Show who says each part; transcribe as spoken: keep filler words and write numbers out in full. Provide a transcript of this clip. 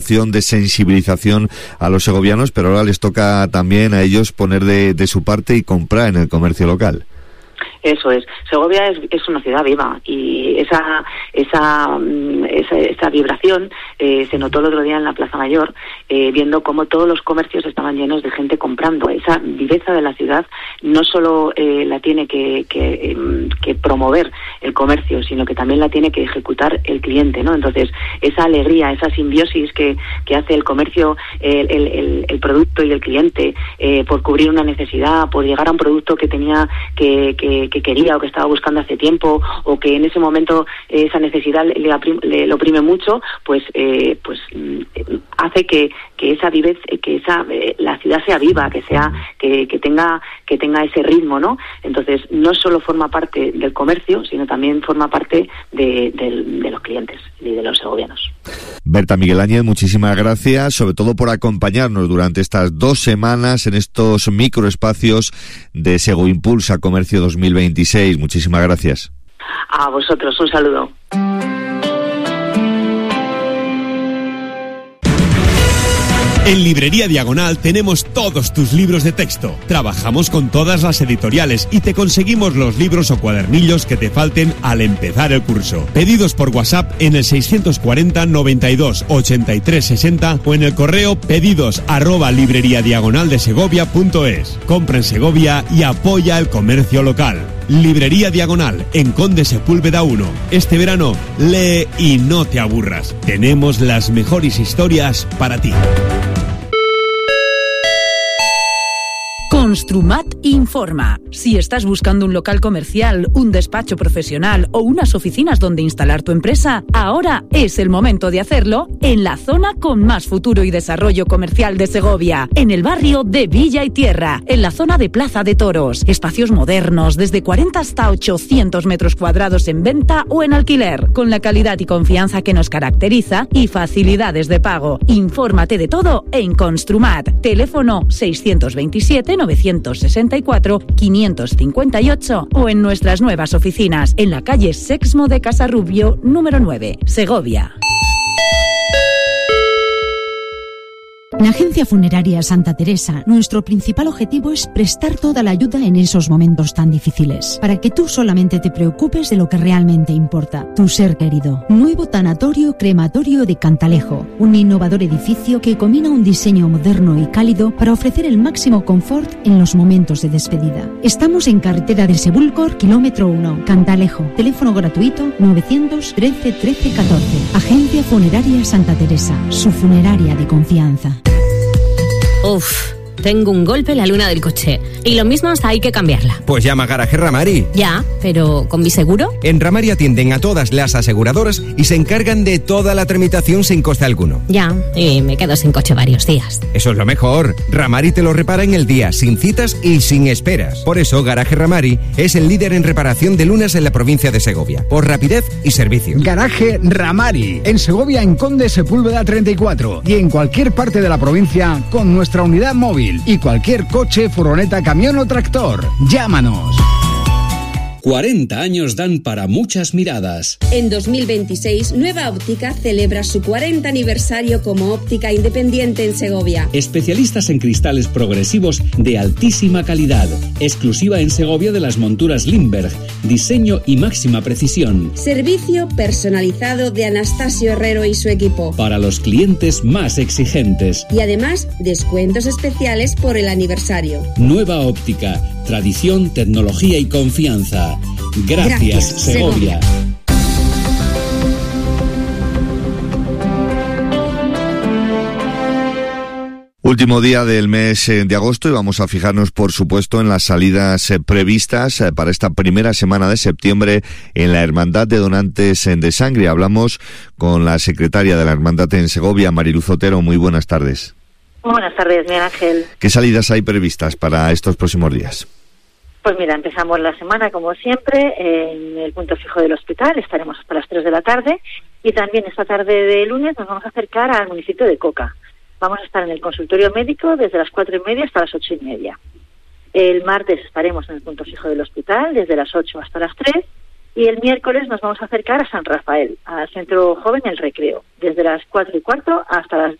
Speaker 1: información, de sensibilización a los segovianos, pero ahora les toca también a ellos poner de, de su parte y comprar en el comercio local.
Speaker 2: Eso es. Segovia es, es una ciudad viva y esa esa esa, esa vibración eh, se notó el otro día en la Plaza Mayor, eh, viendo cómo todos los comercios estaban llenos de gente comprando. Esa viveza de la ciudad no solo eh, la tiene que, que, eh, que promover el comercio, sino que también la tiene que ejecutar el cliente, ¿no? Entonces, esa alegría, esa simbiosis que, que hace el comercio, el, el, el, el producto y el cliente, eh, por cubrir una necesidad, por llegar a un producto que tenía que, que que quería o que estaba buscando hace tiempo, o que en ese momento eh, esa necesidad le, le, le oprime mucho, pues eh, pues hace que, que esa vivez, que esa eh, la ciudad sea viva, que sea que, que tenga que tenga ese ritmo, ¿no? Entonces no solo forma parte del comercio, sino también forma parte de, de, de los clientes y de los segovianos.
Speaker 1: Berta Miguel Áñez, muchísimas gracias, sobre todo por acompañarnos durante estas dos semanas en estos microespacios de Sego Impulsa Comercio dos mil veintiséis. Muchísimas gracias.
Speaker 2: A vosotros, un saludo.
Speaker 3: En Librería Diagonal tenemos todos tus libros de texto. Trabajamos con todas las editoriales y te conseguimos los libros o cuadernillos que te falten al empezar el curso. Pedidos por WhatsApp en el seiscientos cuarenta, noventa y dos, ochenta y tres, sesenta o en el correo pedidos arroba libreriadiagonaldesegovia.es. Compra en Segovia y apoya el comercio local. Librería Diagonal, en Conde Sepúlveda uno. Este verano, lee y no te aburras. Tenemos las mejores historias para ti.
Speaker 4: Construmat informa. Si estás buscando un local comercial, un despacho profesional o unas oficinas donde instalar tu empresa, ahora es el momento de hacerlo en la zona con más futuro y desarrollo comercial de Segovia, en el barrio de Villa y Tierra, en la zona de Plaza de Toros. Espacios modernos, desde cuarenta hasta ochocientos metros cuadrados en venta o en alquiler, con la calidad y confianza que nos caracteriza y facilidades de pago. Infórmate de todo en Construmat. Teléfono seiscientos veintisiete, novecientos sesenta y cuatro, quinientos cincuenta y ocho o en nuestras nuevas oficinas en la calle Sexmo de Casarrubio, número nueve, Segovia.
Speaker 5: En Agencia Funeraria Santa Teresa, nuestro principal objetivo es prestar toda la ayuda en esos momentos tan difíciles, para que tú solamente te preocupes de lo que realmente importa, tu ser querido. Nuevo tanatorio crematorio de Cantalejo, un innovador edificio que combina un diseño moderno y cálido para ofrecer el máximo confort en los momentos de despedida. Estamos en carretera de Sebúlcor, kilómetro uno, Cantalejo. Teléfono gratuito novecientos trece, trece, catorce. Agencia Funeraria Santa Teresa, su funeraria de confianza.
Speaker 6: Uf, tengo un golpe en la luna del coche. Y lo mismo hasta hay que cambiarla.
Speaker 7: Pues llama a Garaje Ramari.
Speaker 6: Ya, pero ¿con mi seguro?
Speaker 7: En Ramari atienden a todas las aseguradoras y se encargan de toda la tramitación sin coste alguno.
Speaker 6: Ya, y me quedo sin coche varios días.
Speaker 7: Eso es lo mejor. Ramari te lo repara en el día, sin citas y sin esperas. Por eso Garaje Ramari es el líder en reparación de lunas en la provincia de Segovia, por rapidez y servicio.
Speaker 8: Garaje Ramari, en Segovia, en Conde Sepúlveda treinta y cuatro y en cualquier parte de la provincia con nuestra unidad móvil y cualquier coche, furgoneta, camión o tractor. Llámanos.
Speaker 9: cuarenta años dan para muchas miradas.
Speaker 10: En dos mil veintiséis, Nueva Óptica celebra su cuarenta aniversario como óptica independiente en Segovia.
Speaker 9: Especialistas en cristales progresivos de altísima calidad. Exclusiva en Segovia de las monturas Limberg. Diseño y máxima precisión.
Speaker 10: Servicio personalizado de Anastasio Herrero y su equipo.
Speaker 9: Para los clientes más exigentes.
Speaker 10: Y además, descuentos especiales por el aniversario.
Speaker 9: Nueva Óptica. Tradición, tecnología y confianza. Gracias, Gracias Segovia. Segovia.
Speaker 1: Último día del mes de agosto y vamos a fijarnos, por supuesto, en las salidas previstas para esta primera semana de septiembre en la Hermandad de Donantes de Sangre. Hablamos con la secretaria de la Hermandad en Segovia, Mariluz Otero. Muy buenas tardes.
Speaker 2: Buenas tardes, Miguel Ángel.
Speaker 1: ¿Qué salidas hay previstas para estos próximos días?
Speaker 2: Pues mira, empezamos la semana como siempre en el punto fijo del hospital, estaremos hasta las tres de la tarde y también esta tarde de lunes nos vamos a acercar al municipio de Coca. Vamos a estar en el consultorio médico desde las cuatro y media hasta las ocho y media. El martes estaremos en el punto fijo del hospital desde las ocho hasta las tres y el miércoles nos vamos a acercar a San Rafael, al Centro Joven El Recreo, desde las cuatro y cuarto hasta las